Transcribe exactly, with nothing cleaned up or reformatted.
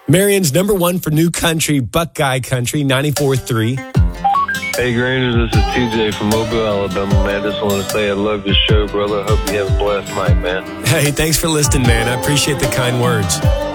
Marion's number one for new country, Buckeye Country, ninety-four three. Hey, Grangers, this is T J from Mobile, Alabama, man. Just want to say I love your show, brother. Hope you have a blessed night, man. Hey, thanks for listening, man. I appreciate the kind words.